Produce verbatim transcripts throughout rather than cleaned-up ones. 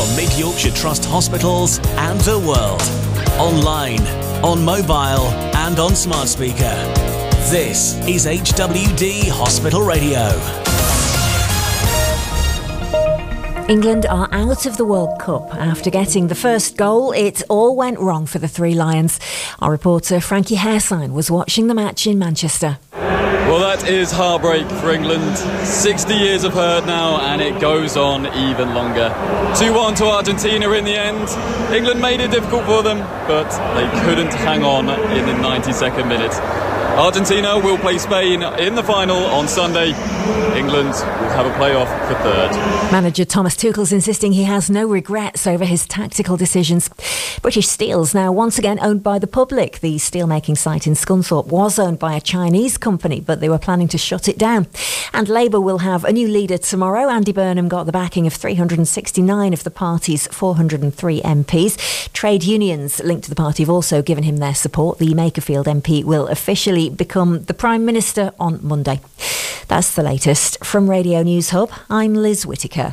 from Mid Yorkshire Trust hospitals and the world. Online, on mobile and on smart speaker. This is H W D Hospital Radio. England are out of the World Cup. After getting the first goal, it all went wrong for the Three Lions. Our reporter Frankie Haresign was watching the match in Manchester. Well, that is heartbreak for England. sixty years of hurt now, and it goes on even longer. two one to Argentina in the end. England made it difficult for them, but they couldn't hang on in the ninety-second minute. Argentina will play Spain in the final on Sunday. England will have a playoff for third. Manager Thomas Tuchel's insisting he has no regrets over his tactical decisions. British Steel's now once again owned by the public. The steelmaking site in Scunthorpe was owned by a Chinese company, but they were planning to shut it down. And Labour will have a new leader tomorrow. Andy Burnham got the backing of three hundred sixty-nine of the party's four hundred three M Ps. Trade unions linked to the party have also given him their support. The Makerfield M P will officially become the Prime Minister on Monday. That's the latest. From Radio News Hub, I'm Liz Whittaker.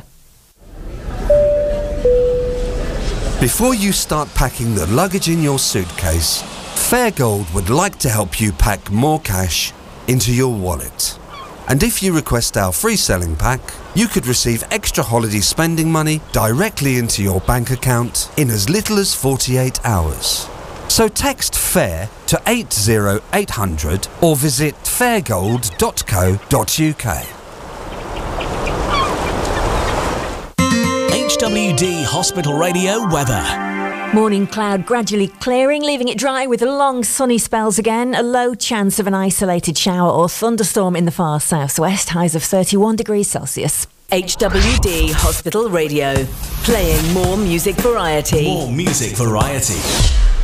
Before you start packing the luggage in your suitcase, Fairgold would like to help you pack more cash into your wallet. And if you request our free selling pack, you could receive extra holiday spending money directly into your bank account in as little as forty-eight hours. So text FAIR to eight zero eight hundred or visit fairgold dot co dot uk. H W D Hospital Radio weather. Morning cloud gradually clearing, leaving it dry with long sunny spells again. A low chance of an isolated shower or thunderstorm in the far southwest. Highs of thirty-one degrees Celsius. H W D Hospital Radio. Playing more music variety. More music variety.